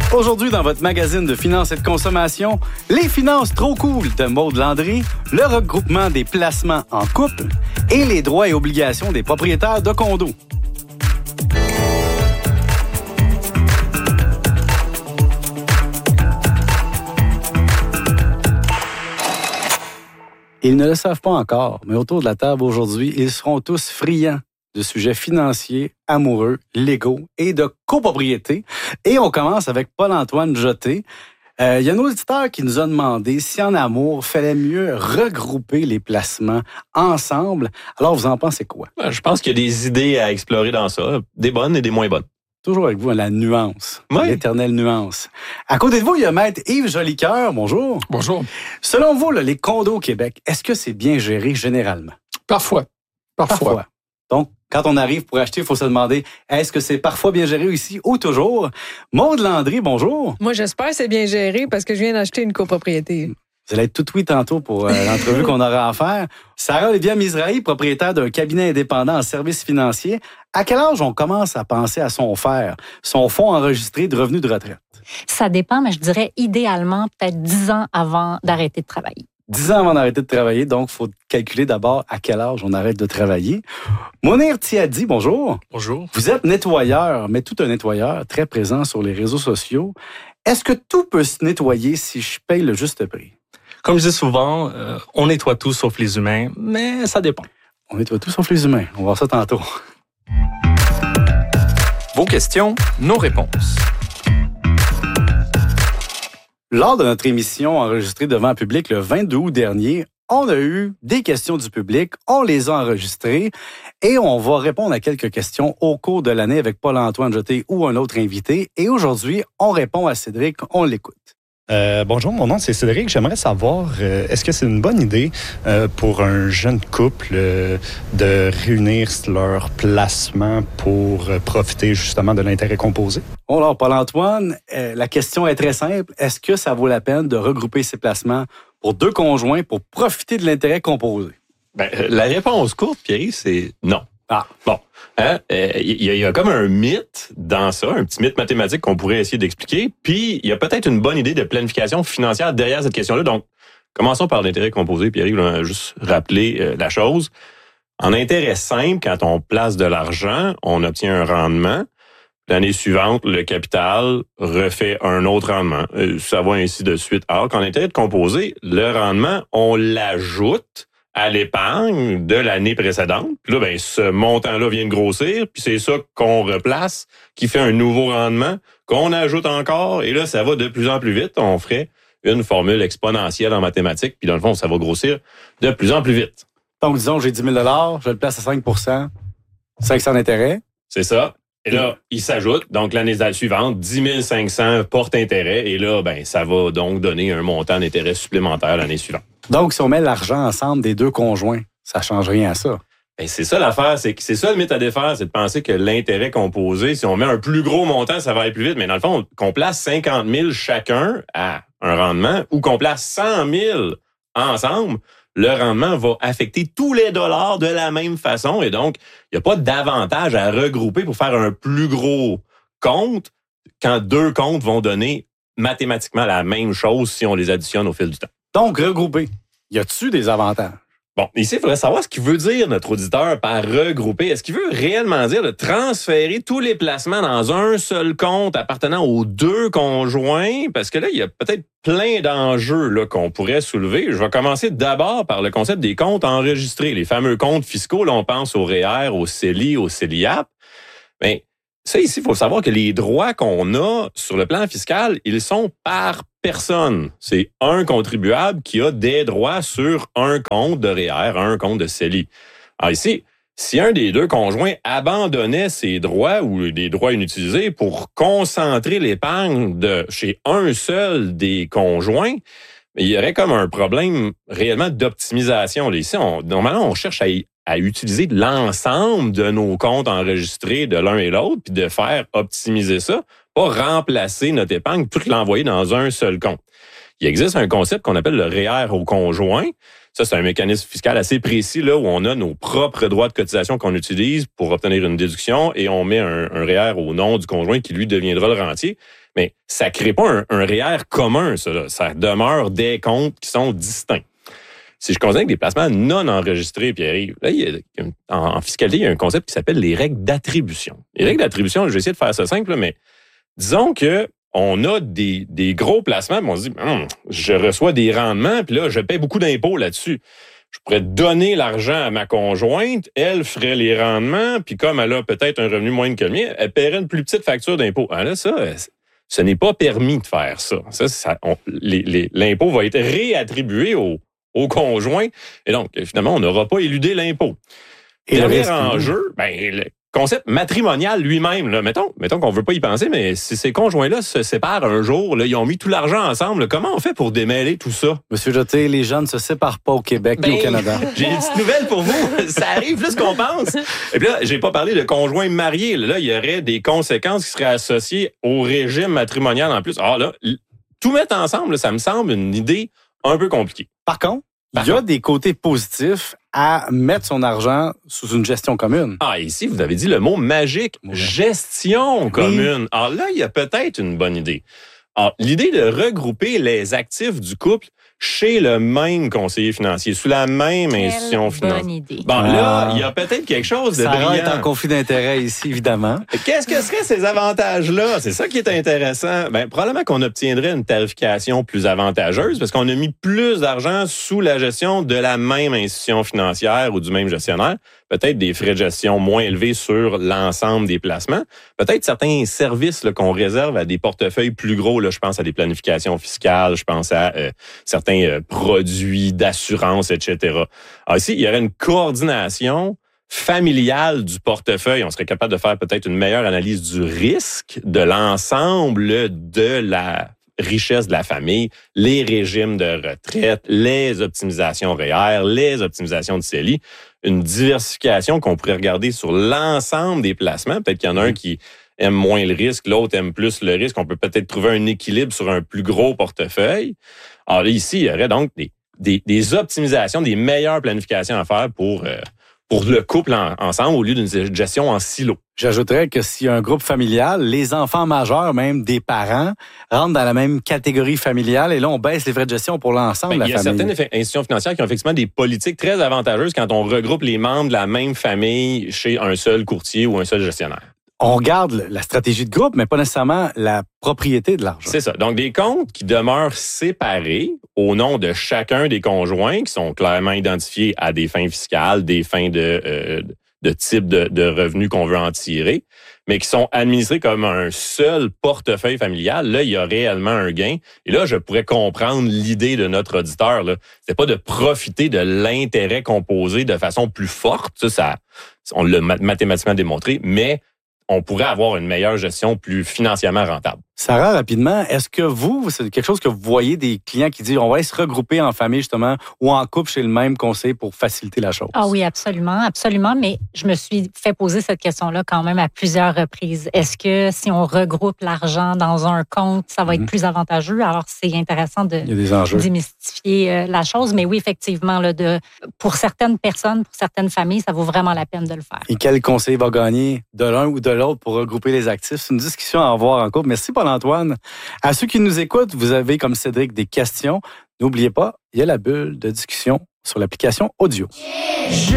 Aujourd'hui, dans votre magazine de finances et de consommation, les finances trop cool de Maude Landry, le regroupement des placements en couple et les droits et obligations des propriétaires de condos. Ils ne le savent pas encore, mais autour de la table aujourd'hui, ils seront tous friands de sujets financiers, amoureux, légaux et de copropriété. Et on commence avec Paul-Antoine Jeté. Il y a un auditeur qui nous a demandé si en amour, il fallait mieux regrouper les placements ensemble. Alors, vous en pensez quoi? Je pense qu'il y a des idées à explorer dans ça, des bonnes et des moins bonnes. Toujours avec vous, la nuance, oui. L'éternelle nuance. À côté de vous, il y a Maître Yves Jolicoeur. Bonjour. Bonjour. Selon vous, les condos au Québec, est-ce que c'est bien géré généralement? Parfois. Donc, quand on arrive pour acheter, il faut se demander, est-ce que c'est parfois bien géré ici ou toujours? Maude Landry, bonjour. Moi, j'espère que c'est bien géré parce que je viens d'acheter une copropriété. Vous allez être tout oui tantôt pour l'entrevue qu'on aura à faire. Sarah Olivia Mizrahi, propriétaire d'un cabinet indépendant en services financiers. À quel âge on commence à penser à son FER, son fonds enregistré de revenus de retraite? Ça dépend, mais je dirais idéalement peut-être 10 ans avant d'arrêter de travailler. 10 ans avant d'arrêter de travailler, donc il faut calculer d'abord à quel âge on arrête de travailler. Mounir Tiadi, bonjour. Bonjour. Vous êtes nettoyeur, mais tout un nettoyeur très présent sur les réseaux sociaux. Est-ce que tout peut se nettoyer si je paye le juste prix? Comme je dis souvent, on nettoie tout sauf les humains, mais ça dépend. On nettoie tout sauf les humains. On va voir ça tantôt. Vos questions, nos réponses. Lors de notre émission enregistrée devant le public le 22 août dernier, on a eu des questions du public, on les a enregistrées et on va répondre à quelques questions au cours de l'année avec Paul-Antoine Jeté ou un autre invité. Et aujourd'hui, on répond à Cédric, on l'écoute. Bonjour, mon nom c'est Cédric. J'aimerais savoir, est-ce que c'est une bonne idée pour un jeune couple de réunir leur placement pour profiter justement de l'intérêt composé? Bon, alors, Paul-Antoine, la question est très simple. Est-ce que ça vaut la peine de regrouper ces placements pour deux conjoints pour profiter de l'intérêt composé? La réponse courte, Pierre, c'est non. Ah. Bon. Il y a comme un mythe dans ça, un petit mythe mathématique qu'on pourrait essayer d'expliquer. Puis, il y a peut-être une bonne idée de planification financière derrière cette question-là. Donc, commençons par l'intérêt composé. Pierre, il a juste rappelé la chose. En intérêt simple, quand on place de l'argent, on obtient un rendement. L'année suivante, le capital refait un autre rendement. Ça va ainsi de suite. Alors qu'en intérêt composé, le rendement, on l'ajoute à l'épargne de l'année précédente. Puis là, ce montant-là vient de grossir, puis c'est ça qu'on replace, qui fait un nouveau rendement, qu'on ajoute encore, et là, ça va de plus en plus vite. On ferait une formule exponentielle en mathématiques, puis dans le fond, ça va grossir de plus en plus vite. Donc, disons, j'ai 10 000 $, je le place à 5 %, 500 d'intérêt. C'est ça. Et là, il s'ajoute, donc l'année suivante, 10 500 porte-intérêt, et là, ça va donc donner un montant d'intérêt supplémentaire l'année suivante. Donc, si on met l'argent ensemble des deux conjoints, ça change rien à ça. C'est ça l'affaire, c'est ça le mythe à défaire, c'est de penser que l'intérêt composé, si on met un plus gros montant, ça va aller plus vite. Mais dans le fond, qu'on place 50 000 chacun à un rendement ou qu'on place 100 000 ensemble, le rendement va affecter tous les dollars de la même façon. Et donc, il n'y a pas d'avantage à regrouper pour faire un plus gros compte quand deux comptes vont donner mathématiquement la même chose si on les additionne au fil du temps. Donc, regrouper, y a-t-il des avantages? Bon, ici, il faudrait savoir ce qu'il veut dire, notre auditeur, par regrouper. Est-ce qu'il veut réellement dire de transférer tous les placements dans un seul compte appartenant aux deux conjoints? Parce que là, il y a peut-être plein d'enjeux là, qu'on pourrait soulever. Je vais commencer d'abord par le concept des comptes enregistrés. Les fameux comptes fiscaux, là, on pense au REER, au CELI, au CELIAP. Mais ça, ici, il faut savoir que les droits qu'on a sur le plan fiscal, ils sont par personne. C'est un contribuable qui a des droits sur un compte de REER, un compte de CELI. Alors ici, si un des deux conjoints abandonnait ses droits ou des droits inutilisés pour concentrer l'épargne chez un seul des conjoints, il y aurait comme un problème réellement d'optimisation. Ici, normalement, on cherche à utiliser l'ensemble de nos comptes enregistrés de l'un et l'autre, puis de faire optimiser ça, pas remplacer notre épargne, tout l'envoyer dans un seul compte. Il existe un concept qu'on appelle le REER au conjoint. Ça, c'est un mécanisme fiscal assez précis là où on a nos propres droits de cotisation qu'on utilise pour obtenir une déduction et on met un REER au nom du conjoint qui, lui, deviendra le rentier. Mais ça crée pas un REER commun, ça. Là. Ça demeure des comptes qui sont distincts. Si je considère que des placements non enregistrés, Pierre-Yves, là, en fiscalité, il y a un concept qui s'appelle les règles d'attribution. Les règles d'attribution, je vais essayer de faire ça simple, là, mais disons que on a des gros placements, puis on se dit, je reçois des rendements, puis là, je paie beaucoup d'impôts là-dessus. Je pourrais donner l'argent à ma conjointe, elle ferait les rendements, puis comme elle a peut-être un revenu moindre que le mien, elle paierait une plus petite facture d'impôt. Ah là, ça, ce n'est pas permis de faire ça. L'impôt va être réattribué au conjoint, et donc, finalement, on n'aura pas éludé l'impôt. Et dernier enjeu, le concept matrimonial lui-même, là, mettons qu'on veut pas y penser, mais si ces conjoints-là se séparent un jour, là, ils ont mis tout l'argent ensemble, là, comment on fait pour démêler tout ça? Monsieur Jeté, les gens ne se séparent pas au Québec ni au Canada. J'ai une petite nouvelle pour vous. Ça arrive plus qu'on pense. Et puis là, j'ai pas parlé de conjoints mariés. Là, il y aurait des conséquences qui seraient associées au régime matrimonial en plus. Alors là, tout mettre ensemble, là, ça me semble une idée un peu compliquée. Par contre, il y a des côtés positifs à mettre son argent sous une gestion commune. Ah, ici, vous avez dit le mot magique, gestion commune. Alors là, il y a peut-être une bonne idée. Alors, l'idée de regrouper les actifs du couple chez le même conseiller financier, sous la même institution financière. Bonne idée. Bon, là, il y a peut-être quelque chose de brillant. Ça est en conflit d'intérêt ici, évidemment. Qu'est-ce que seraient ces avantages-là? C'est ça qui est intéressant. Probablement qu'on obtiendrait une tarification plus avantageuse parce qu'on a mis plus d'argent sous la gestion de la même institution financière ou du même gestionnaire. Peut-être des frais de gestion moins élevés sur l'ensemble des placements. Peut-être certains services là, qu'on réserve à des portefeuilles plus gros. Là, je pense à des planifications fiscales, je pense à certains produits d'assurance, etc. Alors ici, il y aurait une coordination familiale du portefeuille. On serait capable de faire peut-être une meilleure analyse du risque de l'ensemble de la richesse de la famille, les régimes de retraite, les optimisations REER, les optimisations de CELI, une diversification qu'on pourrait regarder sur l'ensemble des placements. Peut-être qu'il y en a un qui aime moins le risque, l'autre aime plus le risque. On peut peut-être trouver un équilibre sur un plus gros portefeuille. Alors là, ici, il y aurait donc des optimisations, des meilleures planifications à faire pour le couple ensemble au lieu d'une gestion en silo. J'ajouterais que s'il y a un groupe familial, les enfants majeurs, même des parents, rentrent dans la même catégorie familiale et là, on baisse les frais de gestion pour l'ensemble de la famille. Il y a certaines institutions financières qui ont effectivement des politiques très avantageuses quand on regroupe les membres de la même famille chez un seul courtier ou un seul gestionnaire. On regarde la stratégie de groupe, mais pas nécessairement la propriété de l'argent. C'est ça. Donc, des comptes qui demeurent séparés au nom de chacun des conjoints, qui sont clairement identifiés à des fins fiscales, des fins de type de revenus qu'on veut en tirer, mais qui sont administrés comme un seul portefeuille familial. Là, il y a réellement un gain. Et là, je pourrais comprendre l'idée de notre auditeur. Là, c'est pas de profiter de l'intérêt composé de façon plus forte. Ça on l'a mathématiquement démontré, mais on pourrait avoir une meilleure gestion plus financièrement rentable. Sarah, rapidement, est-ce que c'est quelque chose que vous voyez des clients qui disent on va aller se regrouper en famille justement ou en couple chez le même conseiller pour faciliter la chose? Ah oui, absolument, absolument. Mais je me suis fait poser cette question-là quand même à plusieurs reprises. Est-ce que si on regroupe l'argent dans un compte, ça va être plus avantageux? Alors, c'est intéressant de démystifier la chose. Mais oui, effectivement, pour certaines personnes, pour certaines familles, ça vaut vraiment la peine de le faire. Et quel conseil va gagner de l'un ou de l'autre pour regrouper les actifs? C'est une discussion à avoir en couple. Merci, Paul-Antoine. À ceux qui nous écoutent, vous avez, comme Cédric, des questions. N'oubliez pas, il y a la bulle de discussion sur l'application audio.